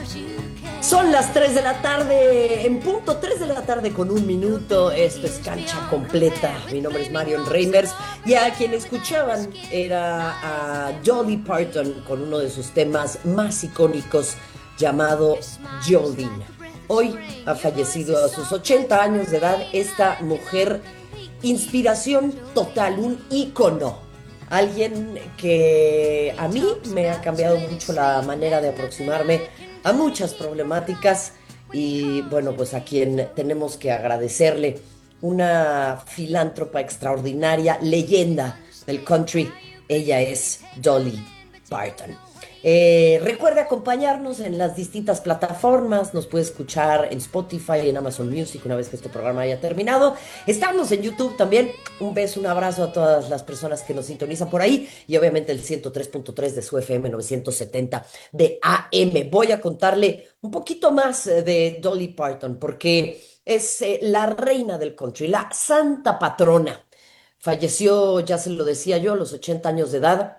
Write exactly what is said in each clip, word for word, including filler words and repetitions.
Son las tres de la tarde, en punto, tres de la tarde con un minuto. Esto es Cancha Completa. Mi nombre es Marion Reimers y a quien escuchaban era a Dolly Parton con uno de sus temas más icónicos llamado Jolene. Hoy ha fallecido a sus ochenta años de edad esta mujer, inspiración total, un ícono. Alguien que a mí me ha cambiado mucho la manera de aproximarme a muchas problemáticas y bueno, pues a quien tenemos que agradecerle, una filántropa extraordinaria, leyenda del country. Ella es Dolly Parton. Eh, recuerde acompañarnos en las distintas plataformas. Nos puede escuchar en Spotify, en Amazon Music una vez que este programa haya terminado. Estamos en YouTube también. Un beso, un abrazo a todas las personas que nos sintonizan por ahí y obviamente el ciento tres punto tres de su F M novecientos setenta de A M. Voy a contarle un poquito más de Dolly Parton porque es eh, la reina del country, la santa patrona. Falleció, ya se lo decía yo, a los ochenta años de edad.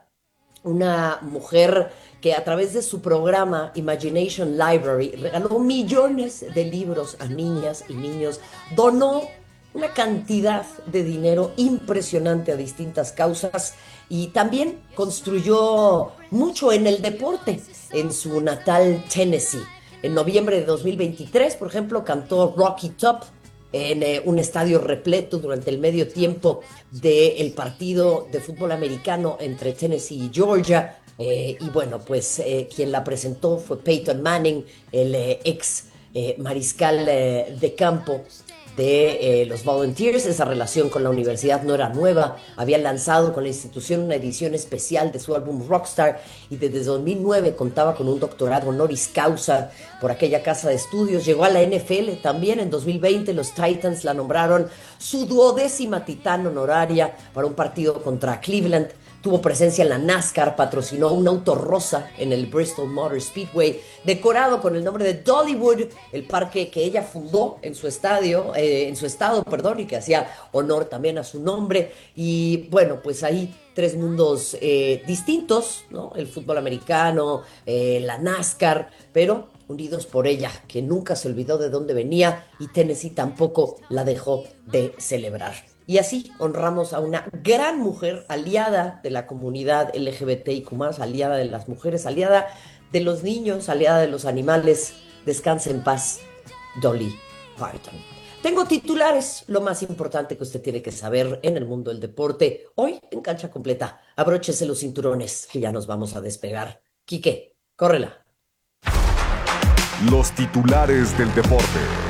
Una mujer que a través de su programa Imagination Library regaló millones de libros a niñas y niños, donó una cantidad de dinero impresionante a distintas causas y también construyó mucho en el deporte en su natal Tennessee. En noviembre de dos mil veintitrés, por ejemplo, cantó Rocky Top en eh, un estadio repleto durante el medio tiempo del partido de fútbol americano entre Tennessee y Georgia. Eh, y bueno, pues eh, quien la presentó fue Peyton Manning, el eh, ex eh, mariscal eh, de campo de eh, los Volunteers. Esa relación con la universidad no era nueva. Habían lanzado con la institución una edición especial de su álbum Rockstar y desde dos mil nueve contaba con un doctorado honoris causa por aquella casa de estudios. Llegó a la N F L también en dos mil veinte. Los Titans la nombraron su duodécima titán honoraria para un partido contra Cleveland. Tuvo presencia en la NASCAR, patrocinó un auto rosa en el Bristol Motor Speedway, decorado con el nombre de Dollywood, el parque que ella fundó en su estadio, eh, en su estado, perdón, y que hacía honor también a su nombre. Y bueno, pues ahí tres mundos eh, distintos, ¿no? El fútbol americano, eh, la NASCAR, pero unidos por ella, que nunca se olvidó de dónde venía y Tennessee tampoco la dejó de celebrar. Y así honramos a una gran mujer, aliada de la comunidad L G B T I Q más, aliada de las mujeres, aliada de los niños, aliada de los animales. Descanse en paz, Dolly Parton. Tengo titulares, lo más importante que usted tiene que saber en el mundo del deporte. Hoy en Cancha Completa, abróchese los cinturones, que ya nos vamos a despegar. Quique, córrela. Los titulares del deporte.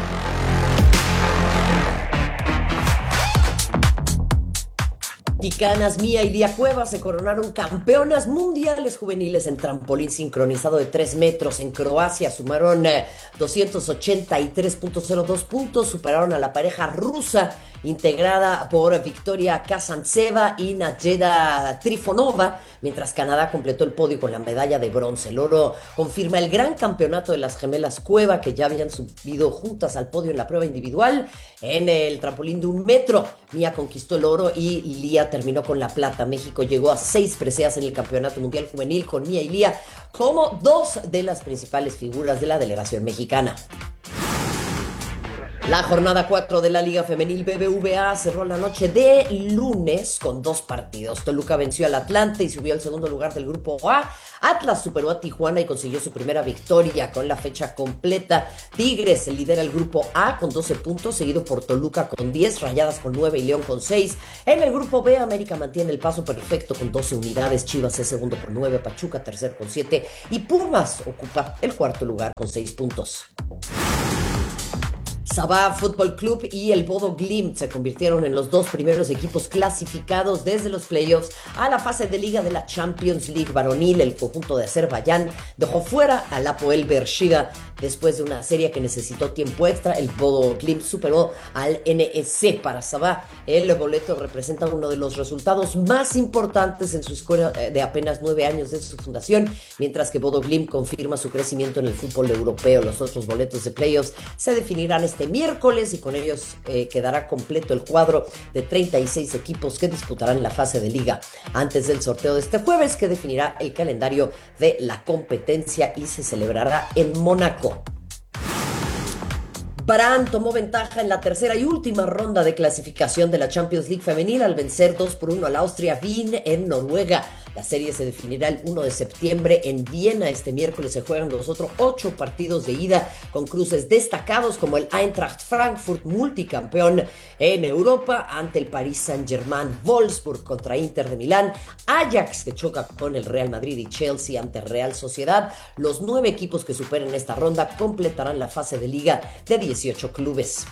Mexicanas Mía y Lía Cuevas se coronaron campeonas mundiales juveniles en trampolín sincronizado de tres metros en Croacia. Sumaron eh, doscientos ochenta y tres punto cero dos puntos, superaron a la pareja rusa integrada por Victoria Kazantseva y Nadjeda Trifonova, mientras Canadá completó el podio con la medalla de bronce. El oro confirma el gran campeonato de las gemelas Cueva, que ya habían subido juntas al podio en la prueba individual en el trampolín de un metro. Mía conquistó el oro y Lía terminó con la plata. México llegó a seis preseas en el Campeonato Mundial Juvenil con Mía y Lía como dos de las principales figuras de la delegación mexicana. La jornada cuatro de la Liga Femenil B B V A cerró la noche de lunes con dos partidos. Toluca venció al Atlante y subió al segundo lugar del grupo A. Atlas superó a Tijuana y consiguió su primera victoria con la fecha completa. Tigres lidera el grupo A con doce puntos, seguido por Toluca con diez, Rayadas con nueve y León con seis. En el grupo B, América mantiene el paso perfecto con doce unidades, Chivas es segundo con nueve, Pachuca tercero con siete y Pumas ocupa el cuarto lugar con seis puntos. Sabah Fútbol Club y el Bodo Glimt se convirtieron en los dos primeros equipos clasificados desde los playoffs a la fase de liga de la Champions League varonil. El conjunto de Azerbaiyán dejó fuera al Hapoel Beersheba después de una serie que necesitó tiempo extra. El Bodo Glimt superó al N E C para Sabah. El boleto representa uno de los resultados más importantes en su historia de apenas nueve años de su fundación, mientras que Bodo Glimt confirma su crecimiento en el fútbol europeo. Los otros boletos de playoffs se definirán este miércoles y con ellos eh, quedará completo el cuadro de treinta y seis equipos que disputarán la fase de liga antes del sorteo de este jueves, que definirá el calendario de la competencia y se celebrará en Mónaco. Varane tomó ventaja en la tercera y última ronda de clasificación de la Champions League femenil al vencer dos por uno al Austria Wien en Noruega. La serie se definirá el primero de septiembre en Viena. Este miércoles se juegan los otros ocho partidos de ida con cruces destacados como el Eintracht Frankfurt, multicampeón en Europa, ante el Paris Saint-Germain, Wolfsburg contra Inter de Milán, Ajax que choca con el Real Madrid y Chelsea ante Real Sociedad. Los nueve equipos que superen esta ronda completarán la fase de liga de dieciocho clubes.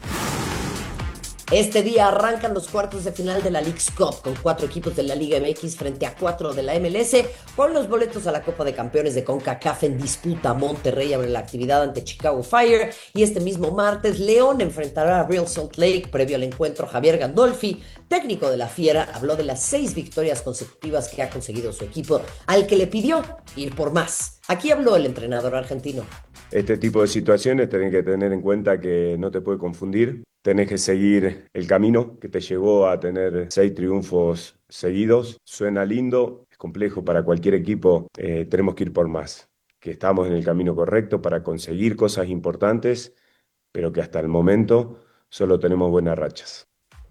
Este día arrancan los cuartos de final de la Leagues Cup con cuatro equipos de la Liga M X frente a cuatro de la M L S. Con los boletos a la Copa de Campeones de CONCACAF en disputa, Monterrey abre la actividad ante Chicago Fire y este mismo martes León enfrentará a Real Salt Lake. Previo al encuentro, Javier Gandolfi, técnico de la Fiera, habló de las seis victorias consecutivas que ha conseguido su equipo, al que le pidió ir por más. Aquí habló el entrenador argentino. Este tipo de situaciones tenés que tener en cuenta que no te puede confundir. Tenés que seguir el camino que te llevó a tener seis triunfos seguidos. Suena lindo, es complejo para cualquier equipo. Eh, tenemos que ir por más. Que estamos en el camino correcto para conseguir cosas importantes, pero que hasta el momento solo tenemos buenas rachas.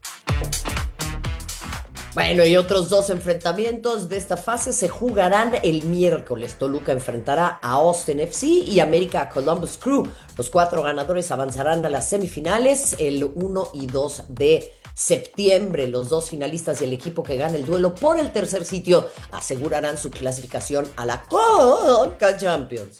Bueno, y otros dos enfrentamientos de esta fase se jugarán el miércoles. Toluca enfrentará a Austin F C y América a Columbus Crew. Los cuatro ganadores avanzarán a las semifinales el primero y dos de septiembre. Los dos finalistas y el equipo que gane el duelo por el tercer sitio asegurarán su clasificación a la Conca Champions.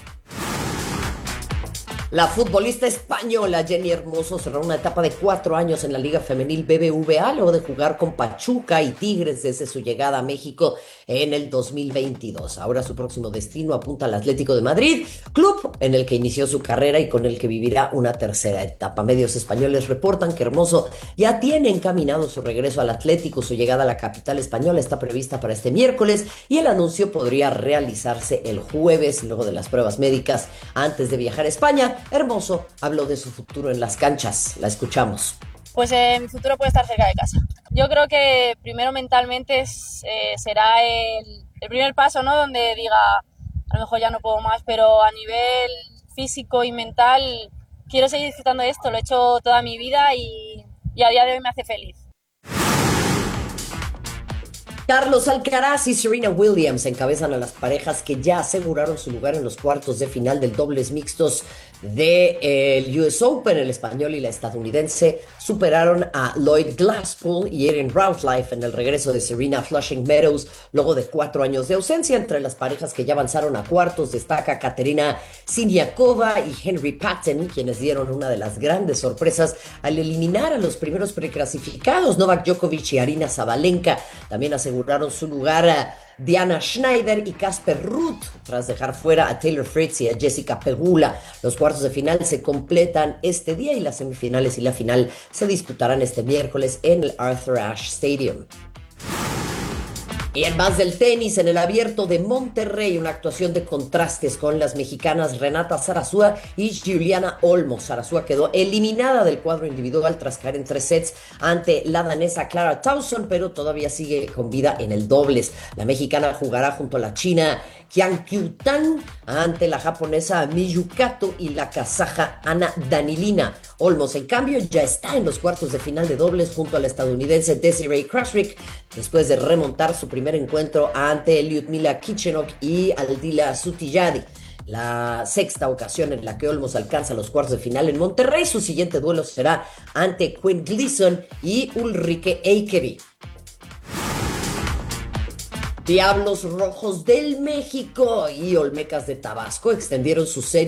La futbolista española Jenny Hermoso cerró una etapa de cuatro años en la Liga Femenil B B V A luego de jugar con Pachuca y Tigres desde su llegada a México en el dos mil veintidós. Ahora su próximo destino apunta al Atlético de Madrid, club en el que inició su carrera y con el que vivirá una tercera etapa. Medios españoles reportan que Hermoso ya tiene encaminado su regreso al Atlético. Su llegada a la capital española está prevista para este miércoles y el anuncio podría realizarse el jueves luego de las pruebas médicas antes de viajar a España. Hermoso habló de su futuro en las canchas. La escuchamos. Pues eh, mi futuro puede estar cerca de casa. Yo creo que primero mentalmente es, eh, será el, el primer paso, ¿no? Donde diga, a lo mejor ya no puedo más, pero a nivel físico y mental quiero seguir disfrutando de esto. Lo he hecho toda mi vida y, y a día de hoy me hace feliz. Carlos Alcaraz y Serena Williams encabezan a las parejas que ya aseguraron su lugar en los cuartos de final del dobles mixtos del eh, U S Open. El español y la estadounidense superaron a Lloyd Glasspool y Erin Routhlife en el regreso de Serena a Flushing Meadows luego de cuatro años de ausencia. Entre las parejas que ya avanzaron a cuartos destaca Katerina Siniakova y Henry Patton, quienes dieron una de las grandes sorpresas al eliminar a los primeros preclasificados. Novak Djokovic y Aryna Sabalenka también aseguraron su lugar a Diana Schneider y Casper Ruud, tras dejar fuera a Taylor Fritz y a Jessica Pegula. Los cuartos de final se completan este día y las semifinales y la final se disputarán este miércoles en el Arthur Ashe Stadium. Y en más del tenis, en el Abierto de Monterrey, una actuación de contrastes con las mexicanas Renata Zarazúa y Juliana Olmo. Zarazúa quedó eliminada del cuadro individual tras caer en tres sets ante la danesa Clara Tauson, pero todavía sigue con vida en el dobles. La mexicana jugará junto a la china Qian Qiu-tan ante la japonesa Miyu Kato y la kazaja Ana Danilina. Olmos, en cambio, ya está en los cuartos de final de dobles junto a la estadounidense Desiree Krasrick, después de remontar su primer encuentro ante Lyudmila Kichenok y Aldila Sutilladi. La sexta ocasión en la que Olmos alcanza los cuartos de final en Monterrey. Su siguiente duelo será ante Quinn Gleason y Ulrike Eikery. Diablos Rojos del México y Olmecas de Tabasco extendieron su serie